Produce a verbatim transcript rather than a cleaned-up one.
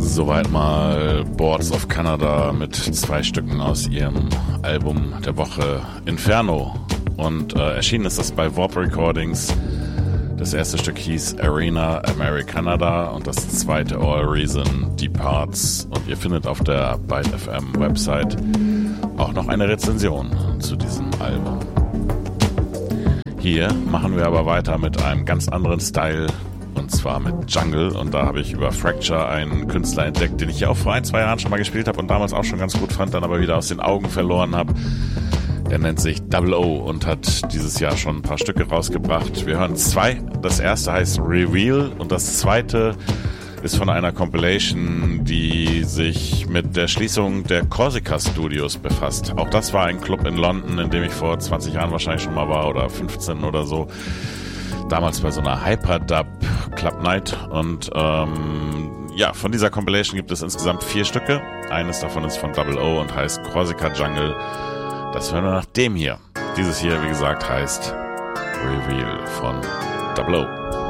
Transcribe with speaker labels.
Speaker 1: Soweit mal Boards of Canada mit zwei Stücken aus ihrem Album der Woche Inferno. Und äh, erschienen ist das bei Warp Recordings. Das erste Stück hieß Arena Americanada und das zweite All Reason Departs. Und ihr findet auf der Byte F M Website auch noch eine Rezension zu diesem Album. Hier machen wir aber weiter mit einem ganz anderen Style. Und zwar mit Jungle. Und da habe ich über Fracture einen Künstler entdeckt, den ich ja auch vor ein, zwei Jahren schon mal gespielt habe und damals auch schon ganz gut fand, dann aber wieder aus den Augen verloren habe. Er nennt sich Double O und hat dieses Jahr schon ein paar Stücke rausgebracht. Wir hören zwei. Das erste heißt Reveal und das zweite ist von einer Compilation, die sich mit der Schließung der Corsica Studios befasst. Auch das war ein Club in London, in dem ich vor zwanzig Jahren wahrscheinlich schon mal war oder fünfzehn oder so. Damals bei so einer Hyperdub Club Night und ähm, ja, von dieser Compilation gibt es insgesamt vier Stücke. Eines davon ist von Double O und heißt Corsica Jungle. Das hören wir nach dem hier. Dieses hier, wie gesagt, heißt Reveal von Double O.